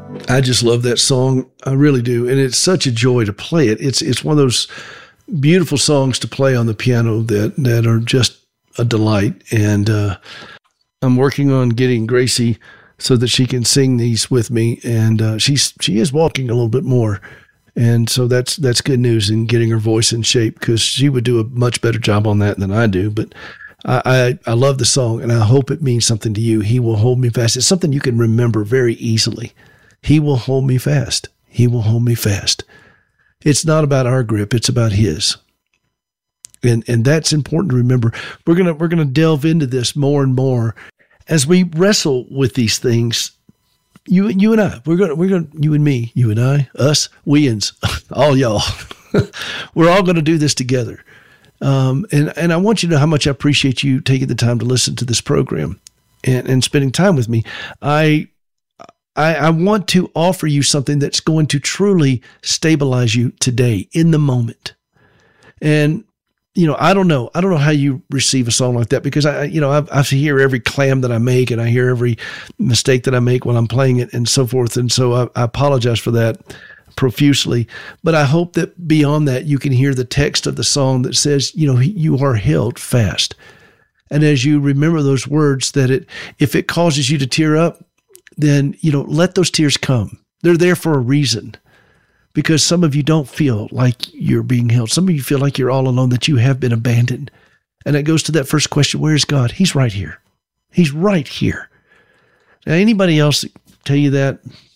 I just love that song. I really do. And it's such a joy to play it. It's one of those beautiful songs to play on the piano that are just a delight. And I'm working on getting Gracie so that she can sing these with me. And she is walking a little bit more. And so that's good news in getting her voice in shape, because she would do a much better job on that than I do. But I love the song, and I hope it means something to you. He will hold me fast. It's something you can remember very easily. He will hold me fast. He will hold me fast. It's not about our grip. It's about his. And that's important to remember. We're going to delve into this more and more as we wrestle with these things. You and I, we're going to, you and me, you and I, us, we-ins, all y'all, we're all going to do this together. And I want you to know how much I appreciate you taking the time to listen to this program and spending time with me. I want to offer you something that's going to truly stabilize you today in the moment. And, I don't know how you receive a song like that, because I hear every clam that I make, and I hear every mistake that I make when I'm playing it and so forth. And so I apologize for that profusely, but I hope that beyond that, you can hear the text of the song that says, you are held fast. And as you remember those words, that if it causes you to tear up, then, let those tears come. They're there for a reason, because some of you don't feel like you're being held. Some of you feel like you're all alone, that you have been abandoned. And it goes to that first question, where is God? He's right here. He's right here. Now, anybody else tell you that?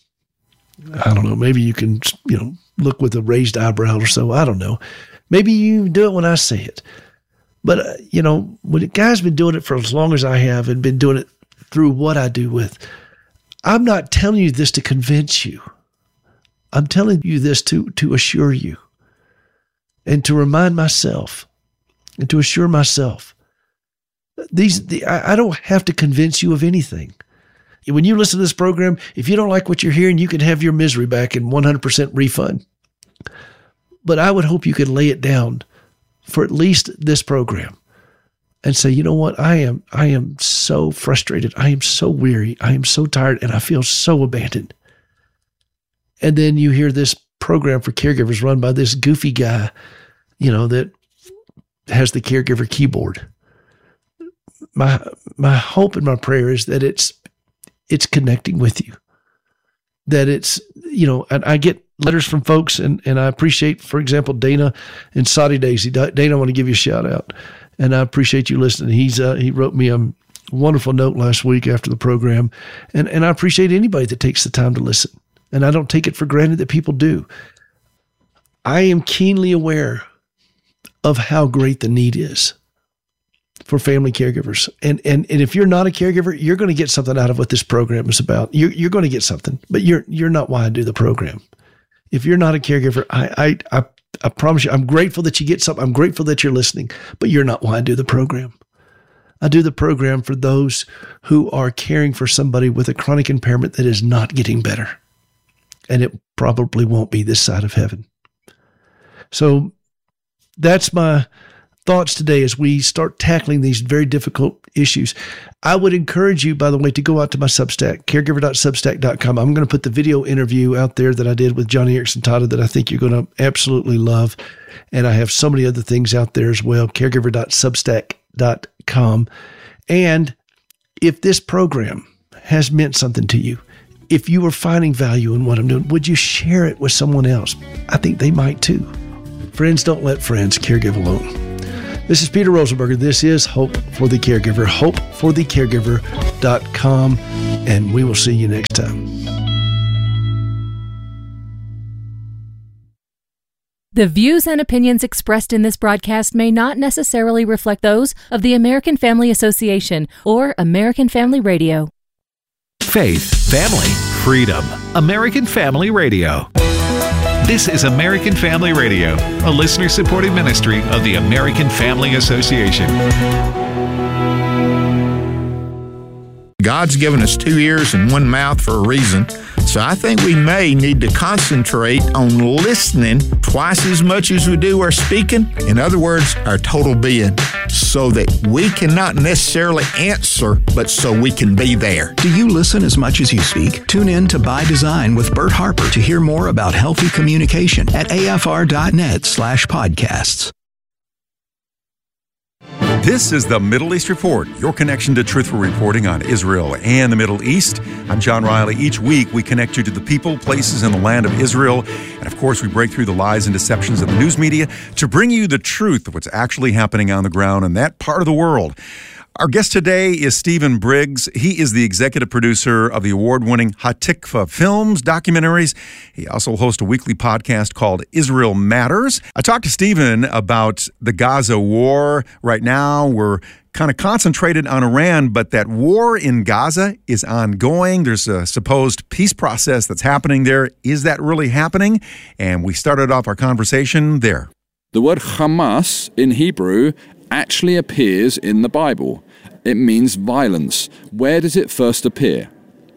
I don't know. Maybe you can, look with a raised eyebrow or so. I don't know. Maybe you do it when I say it. But, when a guy's been doing it for as long as I have, and been doing it through what I do with, I'm not telling you this to convince you. I'm telling you this to assure you, and to remind myself, and to assure myself. I don't have to convince you of anything. When you listen to this program, if you don't like what you're hearing, you can have your misery back in 100% refund. But I would hope you could lay it down for at least this program and say, you know what? I am so frustrated. I am so weary. I am so tired, and I feel so abandoned. And then you hear this program for caregivers run by this goofy guy, that has the caregiver keyboard. My hope and my prayer is that it's connecting with you, that it's, and I get letters from folks, and I appreciate, for example, Dana and Saudi Daisy. Dana, I want to give you a shout out, and I appreciate you listening. He wrote me a wonderful note last week after the program, and I appreciate anybody that takes the time to listen. And I don't take it for granted that people do. I am keenly aware of how great the need is for family caregivers. And if you're not a caregiver, you're going to get something out of what this program is about. You're going to get something, but you're not why I do the program. If you're not a caregiver, I promise you, I'm grateful that you get something. I'm grateful that you're listening, but you're not why I do the program. I do the program for those who are caring for somebody with a chronic impairment that is not getting better. And it probably won't be this side of heaven. So that's my thoughts today as we start tackling these very difficult issues. I would encourage you, by the way, to go out to my Substack, caregiver.substack.com. I'm going to put the video interview out there that I did with Johnny Erickson Tata that I think you're going to absolutely love. And I have so many other things out there as well, caregiver.substack.com. And if this program has meant something to you, if you are finding value in what I'm doing, would you share it with someone else? I think they might too. Friends don't let friends caregive alone. This is Peter Rosenberger. This is Hope for the Caregiver, hopeforthecaregiver.com, and we will see you next time. The views and opinions expressed in this broadcast may not necessarily reflect those of the American Family Association or American Family Radio. Faith, family, freedom. American Family Radio. This is American Family Radio, a listener-supported ministry of the American Family Association. God's given us 2 ears and 1 mouth for a reason. So I think we may need to concentrate on listening twice as much as we do our speaking. In other words, our total being, so that we can not necessarily answer, but so we can be there. Do you listen as much as you speak? Tune in to By Design with Bert Harper to hear more about healthy communication at afr.net/podcasts. This is the Middle East Report, your connection to truthful reporting on Israel and the Middle East. I'm John Riley. Each week, we connect you to the people, places, and the land of Israel. And of course, we break through the lies and deceptions of the news media to bring you the truth of what's actually happening on the ground in that part of the world. Our guest today is Stephen Briggs. He is the executive producer of the award-winning Hatikva films, documentaries. He also hosts a weekly podcast called Israel Matters. I talked to Stephen about the Gaza war. Right now, we're kind of concentrated on Iran, but that war in Gaza is ongoing. There's a supposed peace process that's happening there. Is that really happening? And we started off our conversation there. The word Hamas in Hebrew actually appears in the Bible. It means violence. Where does it first appear?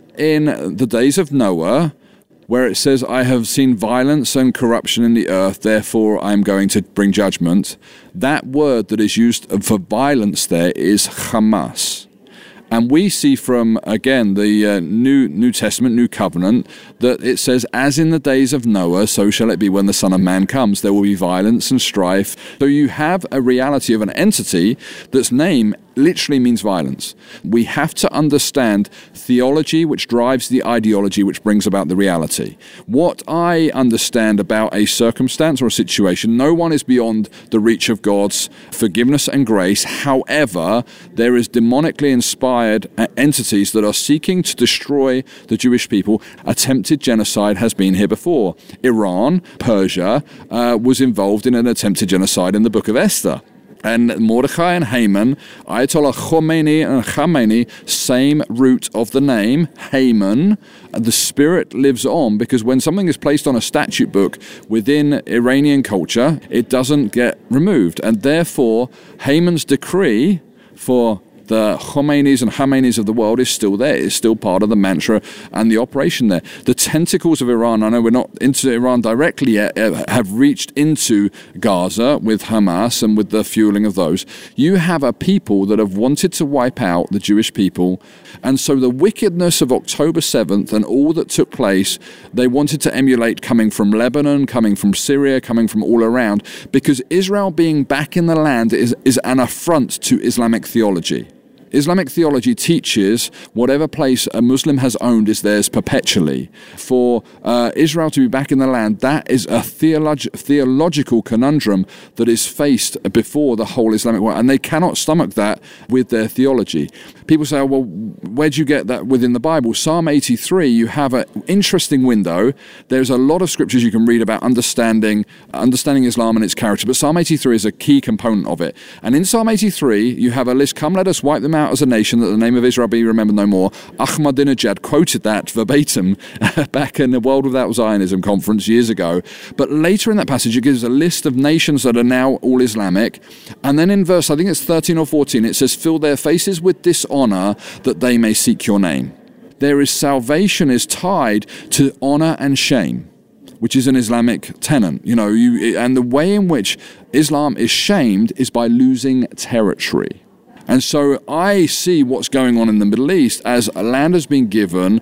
In the days of Noah, where it says, I have seen violence and corruption in the earth, therefore I am going to bring judgment. That word that is used for violence there is Hamas. And we see from, again, the New Testament, New Covenant, that it says, as in the days of Noah, so shall it be when the Son of Man comes. There will be violence and strife. So you have a reality of an entity that's name literally means violence. We have to understand theology, which drives the ideology, which brings about the reality. What I understand about a circumstance or a situation, no one is beyond the reach of God's forgiveness and grace. However, there is demonically inspired entities that are seeking to destroy the Jewish people. Attempted genocide has been here before. Iran, Persia, was involved in an attempted genocide in the book of Esther. And Mordechai and Haman, Ayatollah Khomeini and Khamenei, same root of the name, Haman. The spirit lives on because when something is placed on a statute book within Iranian culture, it doesn't get removed. And therefore, Haman's decree for the Khomeinis and Khameneis of the world is still there. It's still part of the mantra and the operation there. The tentacles of Iran, I know we're not into Iran directly yet, have reached into Gaza with Hamas and with the fueling of those. You have a people that have wanted to wipe out the Jewish people. And so the wickedness of October 7th and all that took place, they wanted to emulate coming from Lebanon, coming from Syria, coming from all around, because Israel being back in the land is an affront to Islamic theology. Islamic theology teaches whatever place a Muslim has owned is theirs perpetually. For Israel to be back in the land, that is a theological conundrum that is faced before the whole Islamic world, and they cannot stomach that with their theology. People say, well, where do you get that within the Bible? Psalm 83, you have an interesting window. There's a lot of scriptures you can read about understanding Islam and its character, but Psalm 83 is a key component of it. And in Psalm 83, you have a list, come let us wipe them out as a nation, that the name of Israel be remembered no more. Ahmadinejad quoted that verbatim back in the World Without Zionism conference years ago. But later in that passage, it gives a list of nations that are now all Islamic. And then in verse, I think it's 13 or 14, it says, fill their faces with dishonor that they may seek your name. There is salvation is tied to honor and shame, which is an Islamic tenet. And the way in which Islam is shamed is by losing territory. And so I see what's going on in the Middle East as a land has been given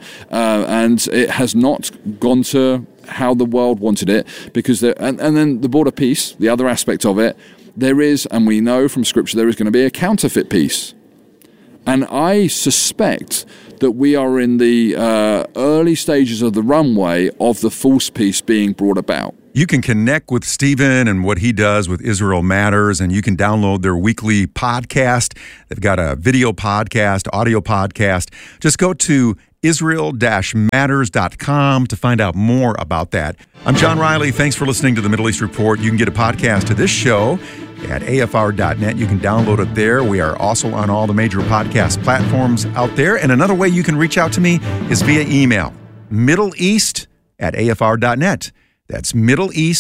and it has not gone to how the world wanted it, because and then the border peace, the other aspect of it, there is, and we know from Scripture, there is going to be a counterfeit peace. And I suspect that we are in the early stages of the runway of the false peace being brought about. You can connect with Stephen and what he does with Israel Matters, and you can download their weekly podcast. They've got a video podcast, audio podcast. Just go to Israel-Matters.com to find out more about that. I'm John Riley. Thanks for listening to the Middle East Report. You can get a podcast of this show at afr.net. You can download it there. We are also on all the major podcast platforms out there. And another way you can reach out to me is via email, middleeast@afr.net. That's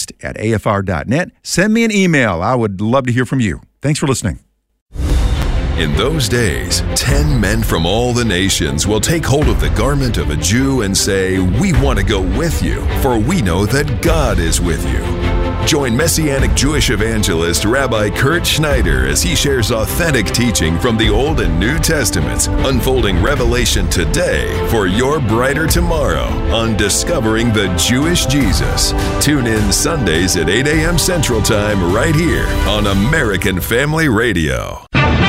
middleeast@afr.net. Send me an email. I would love to hear from you. Thanks for listening. In those days, 10 men from all the nations will take hold of the garment of a Jew and say, "We want to go with you, for we know that God is with you." Join Messianic Jewish evangelist Rabbi Kurt Schneider as he shares authentic teaching from the Old and New Testaments, unfolding revelation today for your brighter tomorrow on Discovering the Jewish Jesus. Tune in Sundays at 8 a.m. Central Time right here on American Family Radio.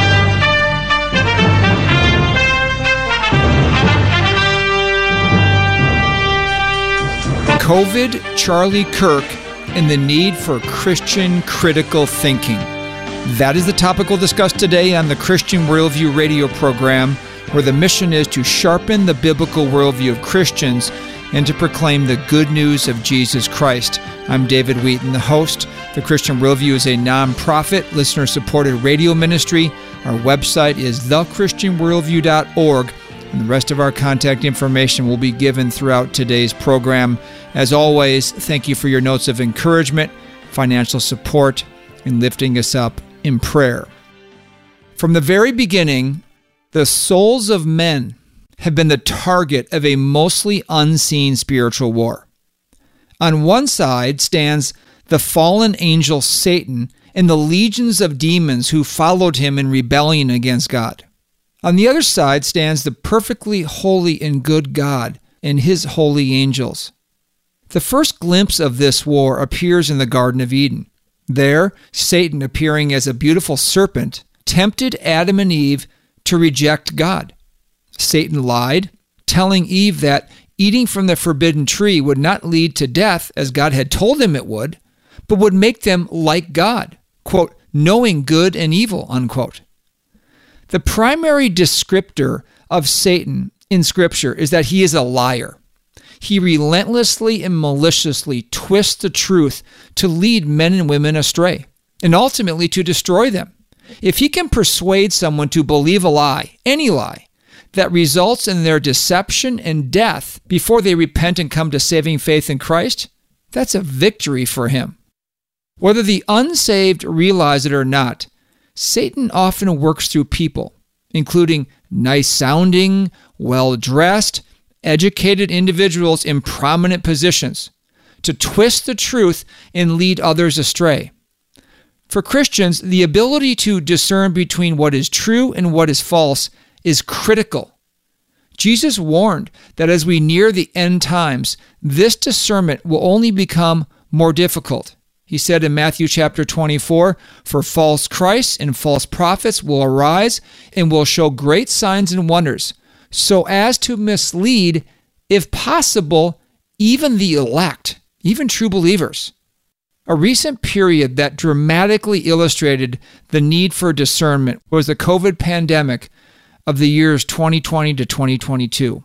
COVID, Charlie Kirk, and the need for Christian critical thinking. That is the topic we'll discuss today on the Christian Worldview radio program, where the mission is to sharpen the biblical worldview of Christians and to proclaim the good news of Jesus Christ. I'm David Wheaton, the host. The Christian Worldview is a nonprofit, listener-supported radio ministry. Our website is thechristianworldview.org, and the rest of our contact information will be given throughout today's program. As always, thank you for your notes of encouragement, financial support, and lifting us up in prayer. From the very beginning, the souls of men have been the target of a mostly unseen spiritual war. On one side stands the fallen angel Satan and the legions of demons who followed him in rebellion against God. On the other side stands the perfectly holy and good God and his holy angels. The first glimpse of this war appears in the Garden of Eden. There, Satan, appearing as a beautiful serpent, tempted Adam and Eve to reject God. Satan lied, telling Eve that eating from the forbidden tree would not lead to death as God had told him it would, but would make them like God, quote, knowing good and evil, unquote. The primary descriptor of Satan in Scripture is that he is a liar. He relentlessly and maliciously twists the truth to lead men and women astray, and ultimately to destroy them. If he can persuade someone to believe a lie, any lie, that results in their deception and death before they repent and come to saving faith in Christ, that's a victory for him. Whether the unsaved realize it or not, Satan often works through people, including nice-sounding, well-dressed, educated individuals in prominent positions, to twist the truth and lead others astray. For Christians, the ability to discern between what is true and what is false is critical. Jesus warned that as we near the end times, this discernment will only become more difficult. He said in Matthew chapter 24, "For false Christs and false prophets will arise and will show great signs and wonders, so as to mislead, if possible, even the elect, even true believers." A recent period that dramatically illustrated the need for discernment was the COVID pandemic of the years 2020 to 2022.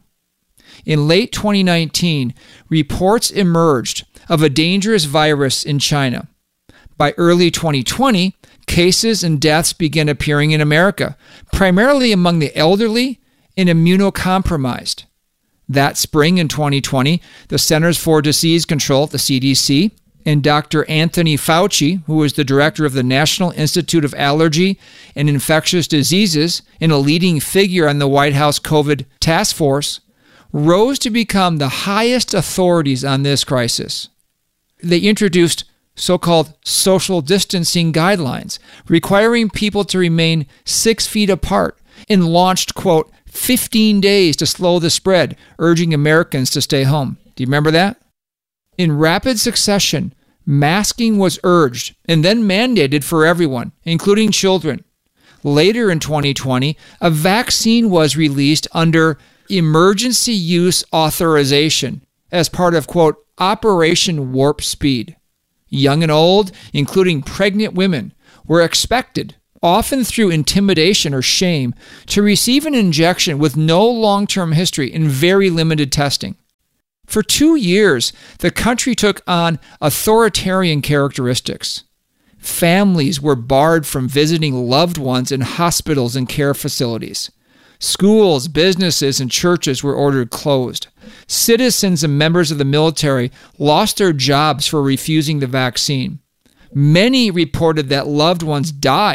In late 2019, reports emerged of a dangerous virus in China. By early 2020, cases and deaths began appearing in America, primarily among the elderly and immunocompromised. That spring in 2020, the Centers for Disease Control, the CDC, and Dr. Anthony Fauci, who is the director of the National Institute of Allergy and Infectious Diseases and a leading figure on the White House COVID task force, rose to become the highest authorities on this crisis. They introduced so-called social distancing guidelines, requiring people to remain 6 feet apart, and launched, quote, 15 days to slow the spread, urging Americans to stay home. Do you remember that? In rapid succession, masking was urged and then mandated for everyone, including children. Later in 2020, a vaccine was released under emergency use authorization as part of, quote, Operation Warp Speed. Young and old, including pregnant women, were expected, often through intimidation or shame, to receive an injection with no long-term history and very limited testing. For 2 years, the country took on authoritarian characteristics. Families were barred from visiting loved ones in hospitals and care facilities. Schools, businesses, and churches were ordered closed. Citizens and members of the military lost their jobs for refusing the vaccine. Many reported that loved ones died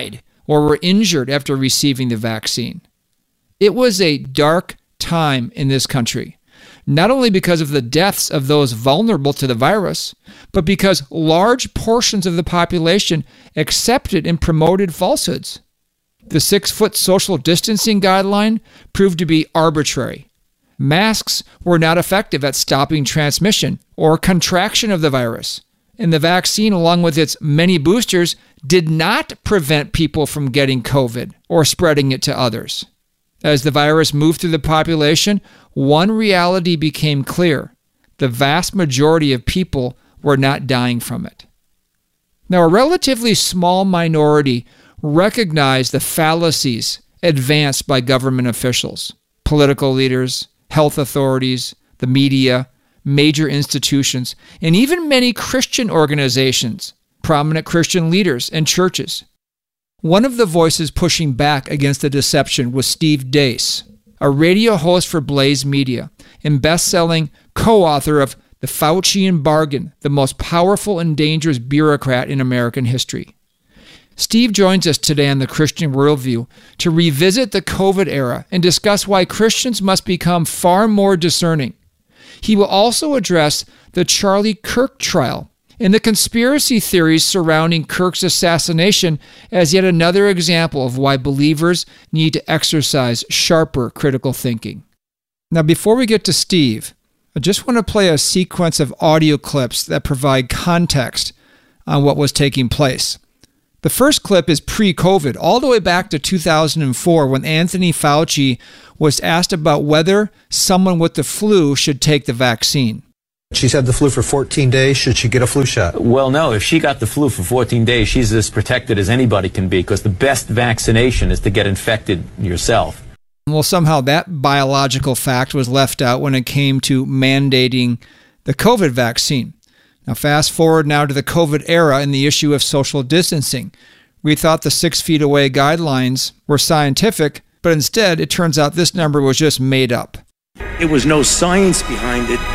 or were injured after receiving the vaccine. It was a dark time in this country, not only because of the deaths of those vulnerable to the virus, but because large portions of the population accepted and promoted falsehoods. The 6-foot social distancing guideline proved to be arbitrary. Masks were not effective at stopping transmission or contraction of the virus, and the vaccine, along with its many boosters, did not prevent people from getting COVID or spreading it to others. As the virus moved through the population, one reality became clear. The vast majority of people were not dying from it. Now, a relatively small minority recognized the fallacies advanced by government officials, political leaders, health authorities, the media, major institutions, and even many Christian organizations, prominent Christian leaders and churches. One of the voices pushing back against the deception was Steve Deace, a radio host for Blaze Media and best-selling co-author of The Faucian Bargain, the most powerful and dangerous bureaucrat in American history. Steve joins us today on the Christian Worldview to revisit the COVID era and discuss why Christians must become far more discerning. He will also address the Charlie Kirk trial and the conspiracy theories surrounding Kirk's assassination as yet another example of why believers need to exercise sharper critical thinking. Now, before we get to Steve, I just want to play a sequence of audio clips that provide context on what was taking place. The first clip is pre-COVID, all the way back to 2004, when Anthony Fauci was asked about whether someone with the flu should take the vaccine. She's had the flu for 14 days. Should she get a flu shot? Well, no. If she got the flu for 14 days, she's as protected as anybody can be, because the best vaccination is to get infected yourself. Well, somehow that biological fact was left out when it came to mandating the COVID vaccine. Now, fast forward now to the COVID era and the issue of social distancing. We thought the 6 feet away guidelines were scientific, but instead it turns out this number was just made up. There was no science behind it.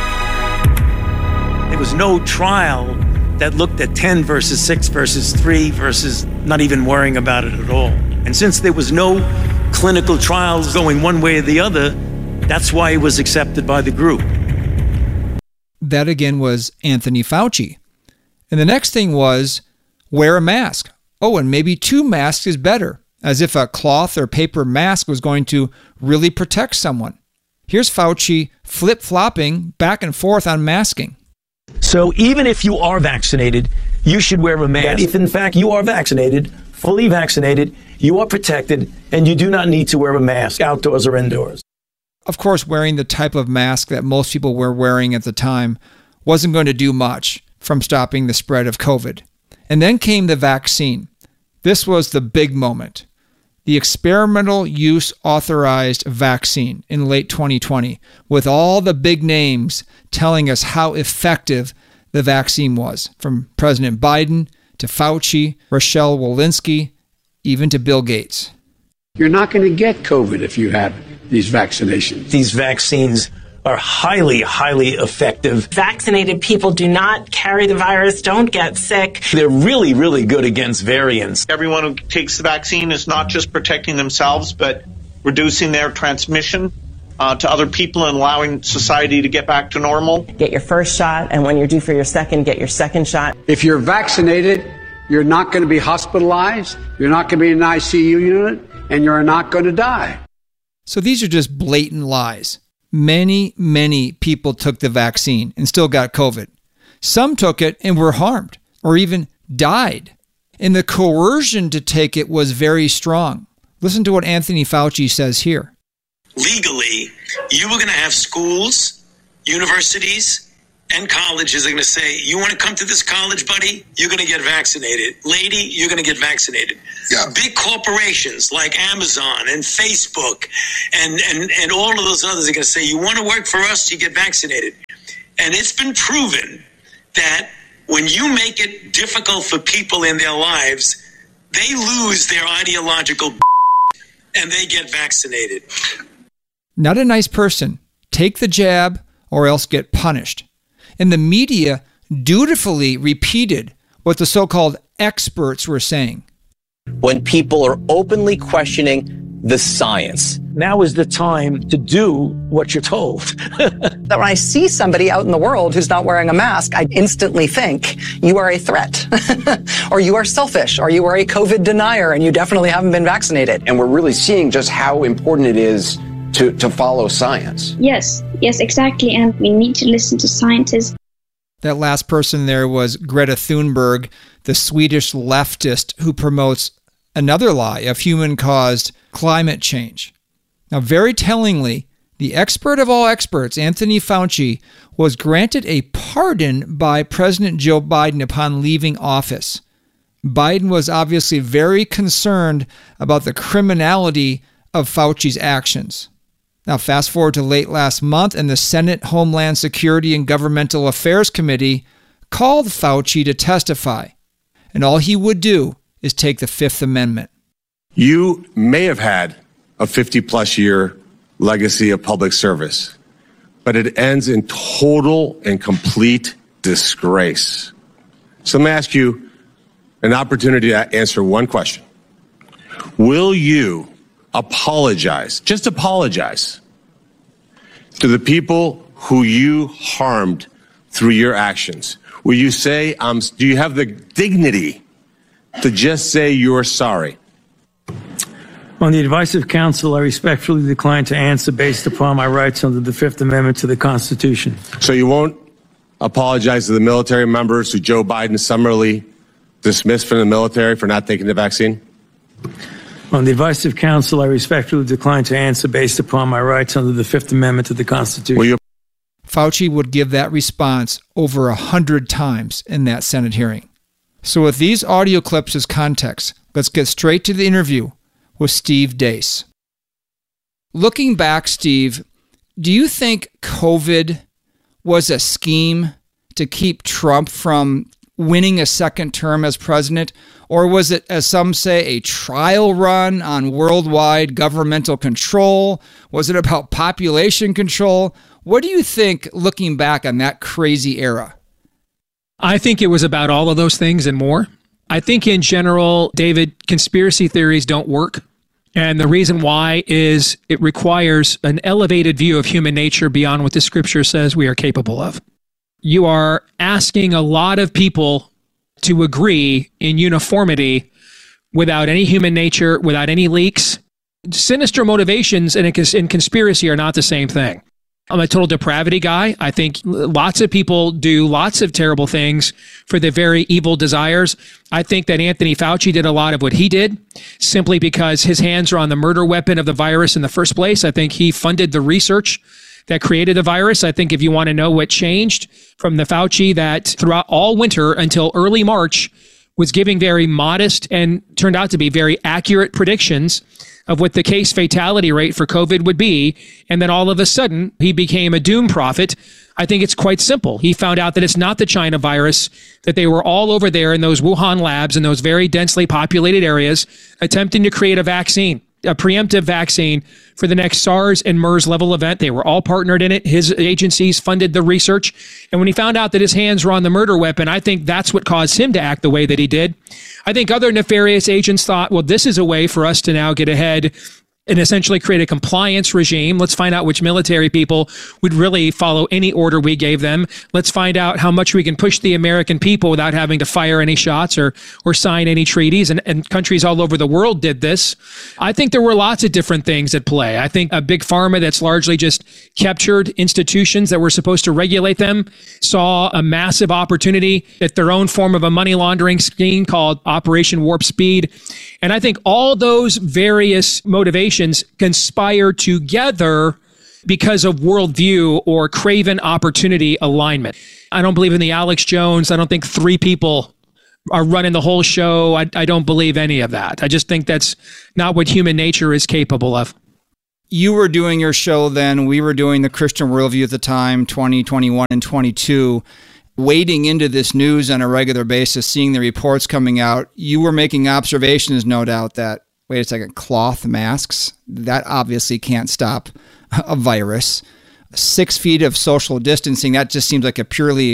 There was no trial that looked at 10 versus 6 versus 3 versus not even worrying about it at all. And since there was no clinical trials going one way or the other, that's why it was accepted by the group. That again was Anthony Fauci. And the next thing was wear a mask. Oh, and maybe 2 masks is better, as if a cloth or paper mask was going to really protect someone. Here's Fauci flip-flopping back and forth on masking. So even if you are vaccinated, you should wear a mask. If in fact you are vaccinated, fully vaccinated, you are protected, and you do not need to wear a mask outdoors or indoors. Of course, wearing the type of mask that most people were wearing at the time wasn't going to do much from stopping the spread of COVID. And then came the vaccine. This was the big moment. The experimental use authorized vaccine in late 2020, with all the big names telling us how effective the vaccine was, from President Biden to Fauci, Rochelle Walensky, even to Bill Gates. You're not going to get COVID if you have these vaccinations. These vaccines are highly, highly effective. Vaccinated people do not carry the virus, don't get sick. They're really, really good against variants. Everyone who takes the vaccine is not just protecting themselves, but reducing their transmission to other people and allowing society to get back to normal. Get your first shot, and when you're due for your second, get your second shot. If you're vaccinated, you're not going to be hospitalized, you're not going to be in an ICU unit, and you're not going to die. So these are just blatant lies. Many, many people took the vaccine and still got COVID. Some took it and were harmed or even died. And the coercion to take it was very strong. Listen to what Anthony Fauci says here. Legally, you were going to have schools, universities, and colleges are going to say, you want to come to this college, buddy? You're going to get vaccinated. Lady, you're going to get vaccinated. Yeah. Big corporations like Amazon and Facebook and all of those others are going to say, you want to work for us, you get vaccinated. And it's been proven that when you make it difficult for people in their lives, they lose their ideological and they get vaccinated. Not a nice person. Take the jab or else get punished. And the media dutifully repeated what the so-called experts were saying. when people are openly questioning the science. Now is the time to do what you're told. That when I see somebody out in the world who's not wearing a mask, I instantly think you are a threat, or you are selfish, or you are a COVID denier, and you definitely haven't been vaccinated. And we're really seeing just how important it is to follow science. Yes, exactly. And we need to listen to scientists. That last person there was Greta Thunberg, the Swedish leftist who promotes another lie of human-caused climate change. Now, very tellingly, the expert of all experts, Anthony Fauci, was granted a pardon by President Joe Biden upon leaving office. Biden was obviously very concerned about the criminality of Fauci's actions. Now, fast forward to late last month, and the Senate Homeland Security and Governmental Affairs Committee called Fauci to testify. And all he would do is take the Fifth Amendment. You may have had a 50-plus year legacy of public service, but it ends in total and complete disgrace. So let me ask you an opportunity to answer one question. Will you apologize, just apologize, to the people who you harmed through your actions? Will you say, do you have the dignity to just say you're sorry? On the advice of counsel, I respectfully decline to answer based upon my rights under the Fifth Amendment to the Constitution. So you won't apologize to the military members who Joe Biden summarily dismissed from the military for not taking the vaccine? On the advice of counsel, I respectfully decline to answer based upon my rights under the Fifth Amendment to the Constitution. Fauci would give that response over 100 times in that Senate hearing. So with these audio clips as context, let's get straight to the interview with Steve Deace. Looking back, Steve, do you think COVID was a scheme to keep Trump from winning a second term as president? Or was it, as some say, a trial run on worldwide governmental control? Was it about population control? What do you think, looking back on that crazy era? I think it was about all of those things and more. I think in general, David, conspiracy theories don't work. And the reason why is it requires an elevated view of human nature beyond what the scripture says we are capable of. You are asking a lot of people to agree in uniformity without any human nature, without any leaks. Sinister motivations and conspiracy are not the same thing. I'm a total depravity guy. I think lots of people do lots of terrible things for their very evil desires. I think that Anthony Fauci did a lot of what he did simply because his hands are on the murder weapon of the virus in the first place. I think he funded the research that created the virus. I think if you want to know what changed from the Fauci that throughout all winter until early March was giving very modest and turned out to be very accurate predictions of what the case fatality rate for COVID would be, and then all of a sudden he became a doom prophet. I think it's quite simple. He found out that it's not the China virus, that they were all over there in those Wuhan labs in those very densely populated areas attempting to create a vaccine, a preemptive vaccine for the next SARS and MERS level event. They were all partnered in it. His agencies funded the research. And when he found out that his hands were on the murder weapon, I think that's what caused him to act the way that he did. I think other nefarious agents thought, well, this is a way for us to now get ahead and essentially create a compliance regime. Let's find out which military people would really follow any order we gave them. Let's find out how much we can push the American people without having to fire any shots or sign any treaties. And countries all over the world did this. I think there were lots of different things at play. I think a big pharma that's largely just captured institutions that were supposed to regulate them saw a massive opportunity at their own form of a money laundering scheme called Operation Warp Speed. And I think all those various motivations conspire together because of worldview or craven opportunity alignment. I don't believe in the Alex Jones. I don't think 3 people are running the whole show. I don't believe any of that. I just think that's not what human nature is capable of. You were doing your show then. We were doing the Christian Worldview at the time, 2021 and 22. Wading into this news on a regular basis, seeing the reports coming out, you were making observations, no doubt, that, wait a second, cloth masks, that obviously can't stop a virus. 6 feet of social distancing, that just seems like a purely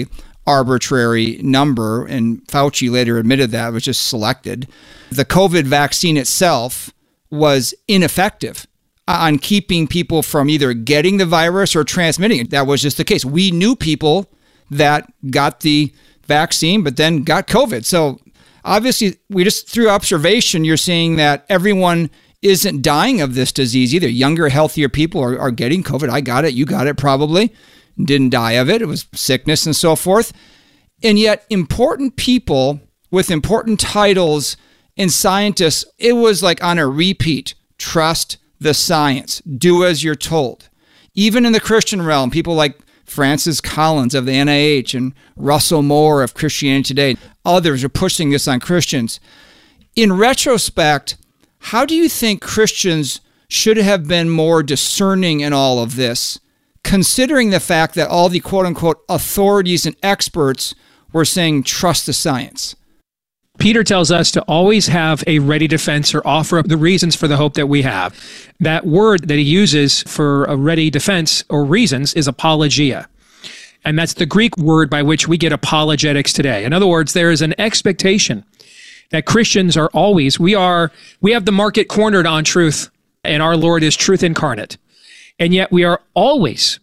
arbitrary number, and Fauci later admitted that, it was just selected. The COVID vaccine itself was ineffective on keeping people from either getting the virus or transmitting it. That was just the case. We knew people that got the vaccine but then got COVID. So obviously, we just through observation, you're seeing that everyone isn't dying of this disease either. Younger, healthier people are getting COVID. I got it. You got it probably. Didn't die of it. It was sickness and so forth. And yet important people with important titles and scientists, it was like on a repeat. Trust the science. Do as you're told. Even in the Christian realm, people like Francis Collins of the NIH and Russell Moore of Christianity Today, others are pushing this on Christians. In retrospect, how do you think Christians should have been more discerning in all of this, considering the fact that all the quote-unquote authorities and experts were saying, trust the science? Peter tells us to always have a ready defense or offer up the reasons for the hope that we have. That word that he uses for a ready defense or reasons is apologia. And that's the Greek word by which we get apologetics today. In other words, there is an expectation that Christians are always, we have the market cornered on truth, and our Lord is truth incarnate. And yet we are always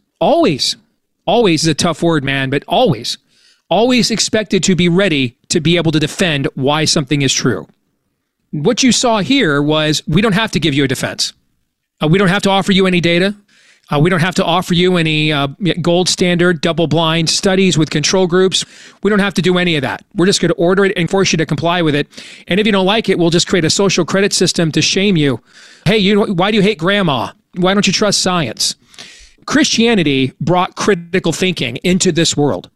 is a tough word, man, but always expected to be ready to be able to defend why something is true. What you saw here was we don't have to give you a defense. We don't have to offer you any data. We don't have to offer you any gold standard, double-blind studies with control groups. We don't have to do any of that. We're just going to order it and force you to comply with it. And if you don't like it, we'll just create a social credit system to shame you. Hey, why do you hate grandma? Why don't you trust science? Christianity brought critical thinking into this world.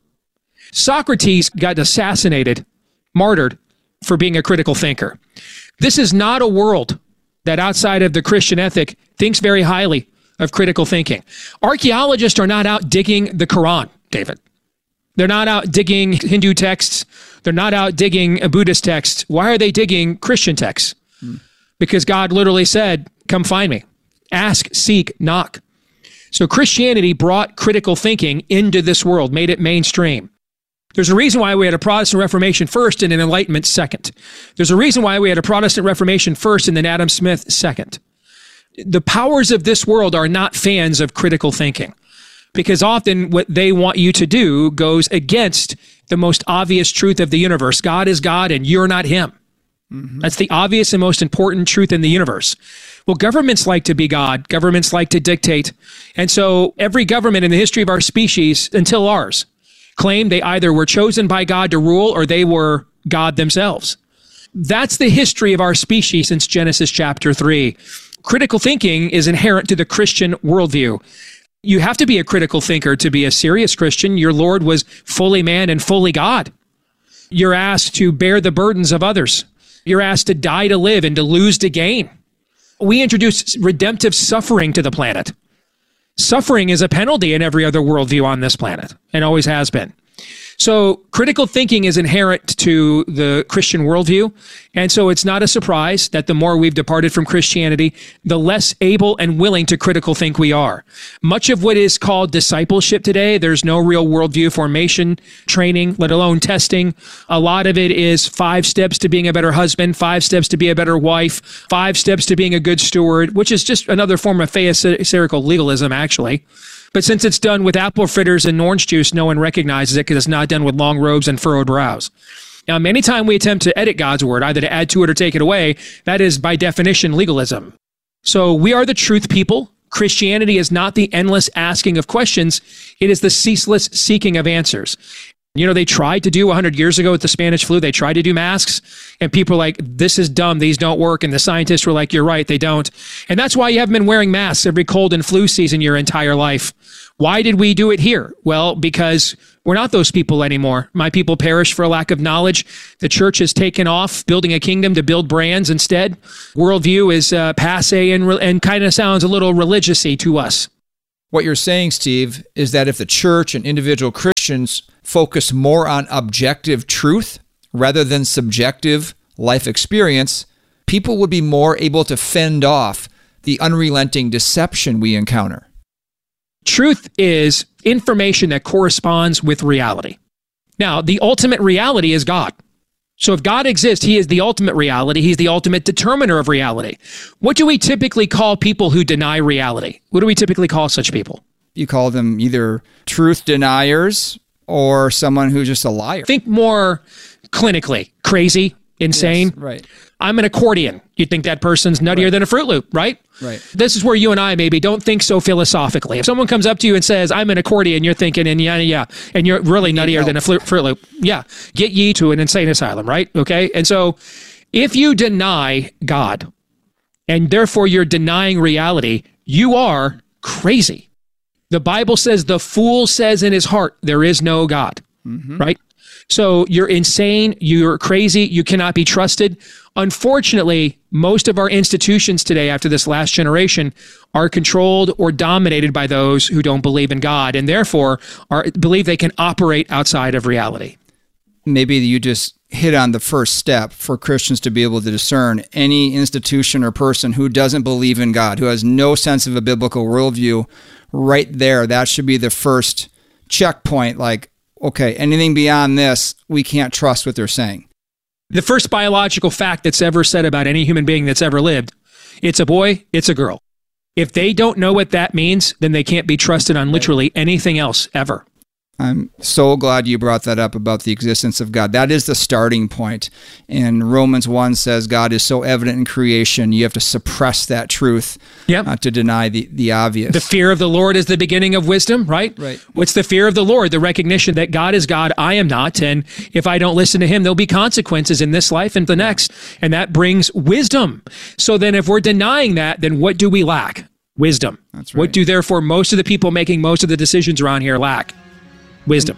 Socrates got assassinated, martyred for being a critical thinker. This is not a world that outside of the Christian ethic thinks very highly of critical thinking. Archaeologists are not out digging the Quran, David. They're not out digging Hindu texts. They're not out digging a Buddhist text. Why are they digging Christian texts? Because God literally said, come find me. Ask, seek, knock. So Christianity brought critical thinking into this world, made it mainstream. There's a reason why we had a Protestant Reformation first and an Enlightenment second. There's a reason why we had a Protestant Reformation first and then Adam Smith second. The powers of this world are not fans of critical thinking because often what they want you to do goes against the most obvious truth of the universe. God is God and you're not him. Mm-hmm. That's the obvious and most important truth in the universe. Well, governments like to be God. Governments like to dictate. And so every government in the history of our species, until ours, claimed they either were chosen by God to rule or they were God themselves. That's the history of our species since Genesis chapter 3. Critical thinking is inherent to the Christian worldview. You have to be a critical thinker to be a serious Christian. Your Lord was fully man and fully God. You're asked to bear the burdens of others. You're asked to die to live and to lose to gain. We introduced redemptive suffering to the planet. Suffering is a penalty in every other worldview on this planet and always has been. So critical thinking is inherent to the Christian worldview. And so it's not a surprise that the more we've departed from Christianity, the less able and willing to critical think we are. Much of what is called discipleship today, there's no real worldview formation, training, let alone testing. A lot of it is 5 steps to being a better husband, 5 steps to be a better wife, 5 steps to being a good steward, which is just another form of pharisaical legalism, actually. But since it's done with apple fritters and orange juice, no one recognizes it because it's not done with long robes and furrowed brows. Now, anytime we attempt to edit God's word, either to add to it or take it away, that is by definition legalism. So we are the truth people. Christianity is not the endless asking of questions. It is the ceaseless seeking of answers. You know, they tried to do 100 years ago with the Spanish flu, they tried to do masks, and people were like, this is dumb, these don't work. And the scientists were like, you're right, they don't. And that's why you haven't been wearing masks every cold and flu season your entire life. Why did we do it here? Well, because we're not those people anymore. My people perish for a lack of knowledge. The church has taken off, building a kingdom to build brands instead. Worldview is passe and kind of sounds a little religious-y to us. What you're saying, Steve, is that if the church and individual Christians focus more on objective truth rather than subjective life experience, people would be more able to fend off the unrelenting deception we encounter. Truth is information that corresponds with reality. Now, the ultimate reality is God. So if God exists, he is the ultimate reality. He's the ultimate determiner of reality. What do we typically call people who deny reality? What do we typically call such people? You call them either truth deniers or someone who's just a liar. Think more clinically. Crazy, insane. Yes, right. I'm an accordion. You'd think that person's nuttier than a Fruit Loop, right? Right. This is where you and I maybe don't think so philosophically. If someone comes up to you and says, I'm an accordion, you're thinking, and yeah, and you're really nuttier than a Fruit Loop. Yeah. Get ye to an insane asylum, right? Okay. And so if you deny God and therefore you're denying reality, you are crazy. The Bible says the fool says in his heart, there is no God, right? So you're insane, you're crazy, you cannot be trusted. Unfortunately, most of our institutions today after this last generation are controlled or dominated by those who don't believe in God and therefore believe they can operate outside of reality. Maybe you just hit on the first step for Christians to be able to discern any institution or person who doesn't believe in God, who has no sense of a biblical worldview. Right there, that should be the first checkpoint, like, okay, anything beyond this, we can't trust what they're saying. The first biological fact that's ever said about any human being that's ever lived, it's a boy, it's a girl. If they don't know what that means, then they can't be trusted on literally anything else ever. I'm so glad you brought that up about the existence of God. That is the starting point. And Romans 1 says God is so evident in creation, you have to suppress that truth to deny the obvious. The fear of the Lord is the beginning of wisdom, right? Right. What's the fear of the Lord? The recognition that God is God, I am not, and if I don't listen to him, there'll be consequences in this life and the next, and that brings wisdom. So then if we're denying that, then what do we lack? Wisdom. That's right. What do therefore most of the people making most of the decisions around here lack? Wisdom.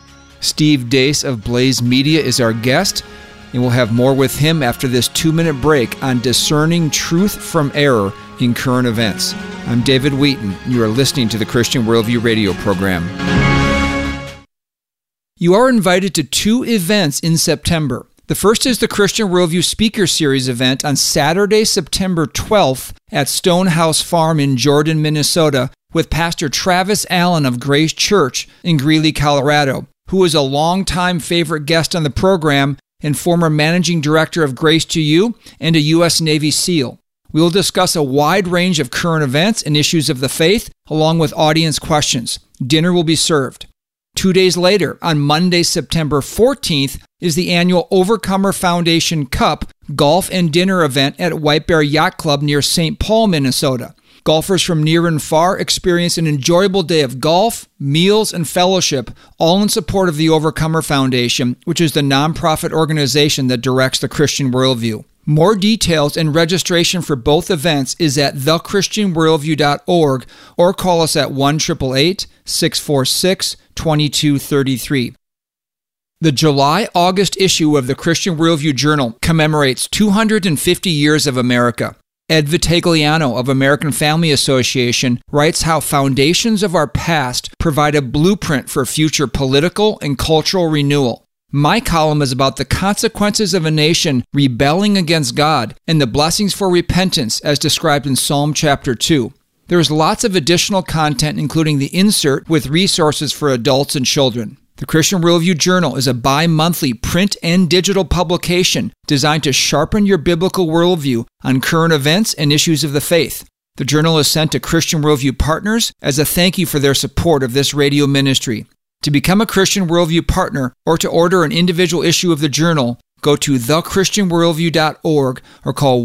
Steve Deace of Blaze Media is our guest, and we'll have more with him after this 2-minute break on discerning truth from error in current events. I'm David Wheaton. You are listening to the Christian Worldview radio program. You are invited to 2 events in September. The first is the Christian Worldview Speaker Series event on Saturday, September 12th at Stonehouse Farm in Jordan, Minnesota, with Pastor Travis Allen of Grace Church in Greeley, Colorado, who is a longtime favorite guest on the program and former managing director of Grace to You and a U.S. Navy SEAL. We will discuss a wide range of current events and issues of the faith, along with audience questions. Dinner will be served. 2 days later, on Monday, September 14th, is the annual Overcomer Foundation Cup golf and dinner event at White Bear Yacht Club near St. Paul, Minnesota. Golfers from near and far experience an enjoyable day of golf, meals, and fellowship, all in support of the Overcomer Foundation, which is the nonprofit organization that directs the Christian Worldview. More details and registration for both events is at thechristianworldview.org or call us at 1-888-646-2233. The July-August issue of the Christian Worldview Journal commemorates 250 years of America. Ed Vitagliano of American Family Association writes how foundations of our past provide a blueprint for future political and cultural renewal. My column is about the consequences of a nation rebelling against God and the blessings for repentance as described in Psalm chapter 2. There is lots of additional content, including the insert with resources for adults and children. The Christian Worldview Journal is a bi-monthly print and digital publication designed to sharpen your biblical worldview on current events and issues of the faith. The journal is sent to Christian Worldview partners as a thank you for their support of this radio ministry. To become a Christian Worldview partner or to order an individual issue of the journal, go to thechristianworldview.org or call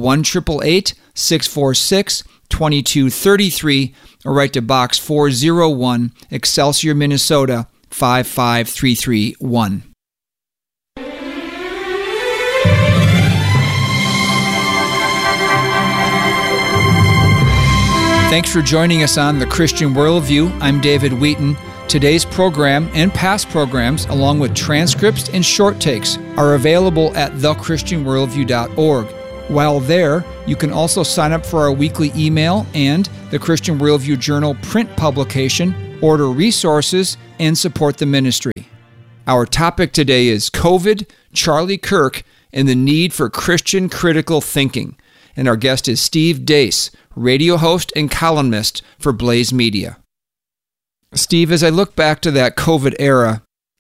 1-888-646-2233 or write to Box 401, Excelsior, Minnesota, 55331. Thanks for joining us on The Christian Worldview. I'm David Wheaton. Today's program and past programs, along with transcripts and short takes, are available at thechristianworldview.org. While there, you can also sign up for our weekly email and the Christian Worldview Journal print publication, order resources, and support the ministry. Our topic today is COVID, Charlie Kirk, and the need for Christian critical thinking. And our guest is Steve Deace, radio host and columnist for Blaze Media. Steve, as I look back to that COVID era,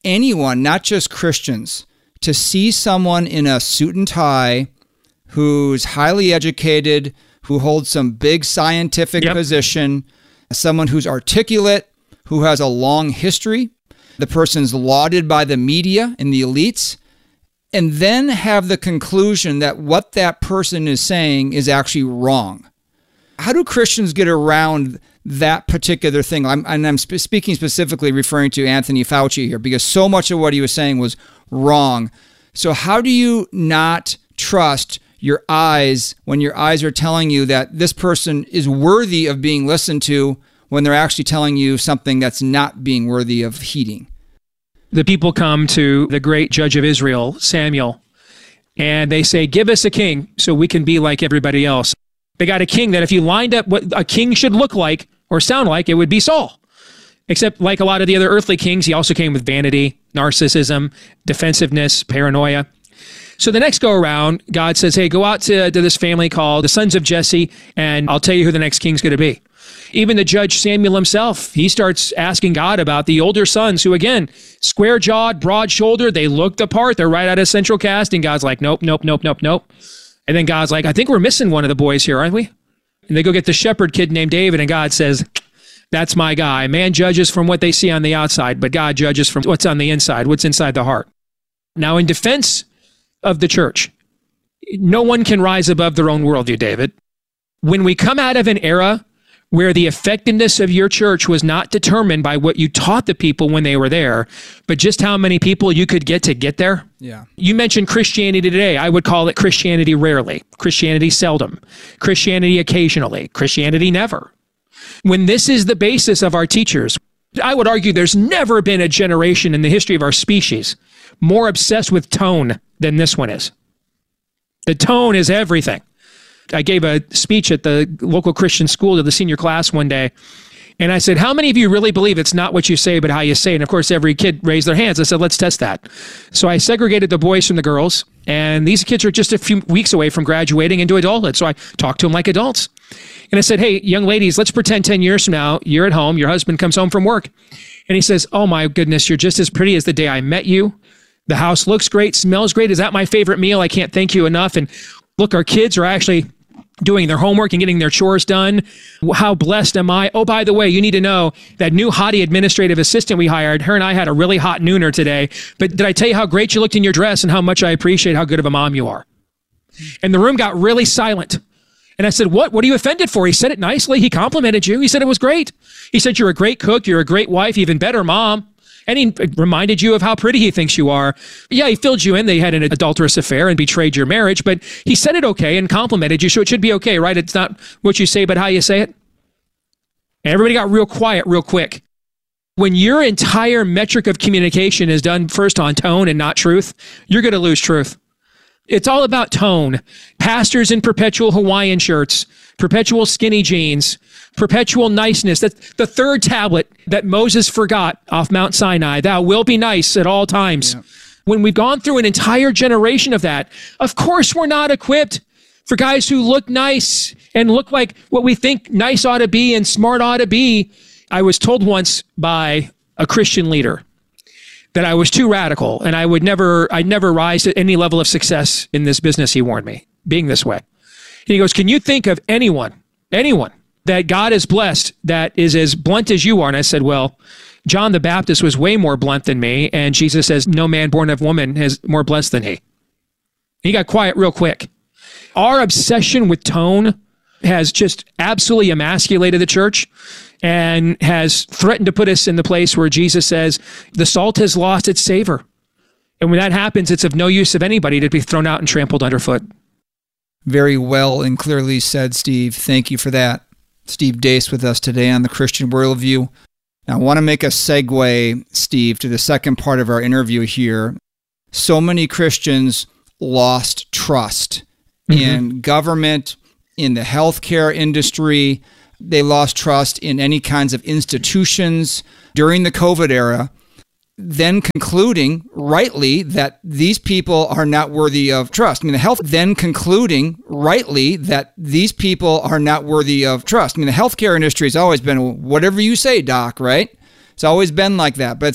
anyone, not just Christians, to see someone in a suit and tie who's highly educated, who holds some big scientific position, someone who's articulate, who has a long history, the person's lauded by the media and the elites, and then have the conclusion that what that person is saying is actually wrong. How do Christians get around that particular thing? I'm speaking specifically referring to Anthony Fauci here, because so much of what he was saying was wrong. So how do you not trust your eyes when your eyes are telling you that this person is worthy of being listened to when they're actually telling you something that's not being worthy of heeding? The people come to the great judge of Israel, Samuel, and they say, give us a king so we can be like everybody else. They got a king that if you lined up what a king should look like or sound like, it would be Saul. Except like a lot of the other earthly kings, he also came with vanity, narcissism, defensiveness, paranoia. So the next go around, God says, hey, go out to this family called the sons of Jesse, and I'll tell you who the next king's going to be. Even the judge Samuel himself, he starts asking God about the older sons who, again, square-jawed, broad-shouldered, they look the part, they're right out of central casting. God's like, nope. And then God's like, I think we're missing one of the boys here, aren't we? And they go get the shepherd kid named David, and God says, that's my guy. Man judges from what they see on the outside, but God judges from what's on the inside, what's inside the heart. Now, in defense of the church, no one can rise above their own worldview, David. When we come out of an era where the effectiveness of your church was not determined by what you taught the people when they were there, but just how many people you could get to get there. Yeah. You mentioned Christianity today. I would call it Christianity rarely, Christianity seldom, Christianity occasionally, Christianity never. When this is the basis of our teachers, I would argue there's never been a generation in the history of our species more obsessed with tone than this one is. The tone is everything. I gave a speech at the local Christian school to the senior class one day, and I said, how many of you really believe it's not what you say, but how you say it? And of course, every kid raised their hands. I said, let's test that. So I segregated the boys from the girls, and these kids are just a few weeks away from graduating into adulthood. So I talked to them like adults. And I said, hey, young ladies, let's pretend 10 years from now, you're at home, your husband comes home from work, and he says, oh my goodness, you're just as pretty as the day I met you. The house looks great, smells great. Is that my favorite meal? I can't thank you enough. And look, our kids are actually doing their homework and getting their chores done. How blessed am I? Oh, by the way, you need to know that new hottie administrative assistant we hired, her and I had a really hot nooner today. But did I tell you how great you looked in your dress and how much I appreciate how good of a mom you are? And the room got really silent. And I said, what are you offended for? He said it nicely. He complimented you. He said it was great. He said, you're a great cook. You're a great wife, even better mom. And he reminded you of how pretty he thinks you are. Yeah, he filled you in. They had an adulterous affair and betrayed your marriage, but he said it okay and complimented you, so it should be okay, right? It's not what you say, but how you say it. And everybody got real quiet real quick. When your entire metric of communication is done first on tone and not truth, you're going to lose truth. It's all about tone. Pastors in perpetual Hawaiian shirts, perpetual skinny jeans, perpetual niceness. That's the third tablet that Moses forgot off Mount Sinai. Thou will be nice at all times. Yeah. When we've gone through an entire generation of that, of course we're not equipped for guys who look nice and look like what we think nice ought to be and smart ought to be. I was told once by a Christian leader that I was too radical and I'd never rise to any level of success in this business, he warned me, being this way. And he goes, can you think of anyone that God has blessed that is as blunt as you are? And I said, well, John the Baptist was way more blunt than me, and Jesus says, no man born of woman is more blessed than he. He got quiet real quick. Our obsession with tone has just absolutely emasculated the church and has threatened to put us in the place where Jesus says, the salt has lost its savor. And when that happens, it's of no use of anybody to be thrown out and trampled underfoot. Very well and clearly said, Steve. Thank you for that. Steve Deace with us today on the Christian Worldview. Now, I want to make a segue, Steve, to the second part of our interview here. So many Christians lost trust in government, in the healthcare industry. They lost trust in any kinds of institutions during the COVID era, then concluding rightly that these people are not worthy of trust. The healthcare industry has always been, whatever you say, doc, right? It's always been like that. But